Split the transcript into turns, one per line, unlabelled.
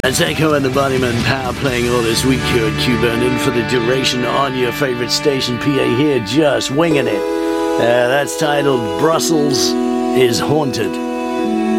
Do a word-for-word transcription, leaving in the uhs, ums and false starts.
It's Echo and the Bunnymen Power playing all this week here at Q-Burn in for the duration on your favorite station. P A here, just winging it. Uh, that's titled Brussels is Haunted.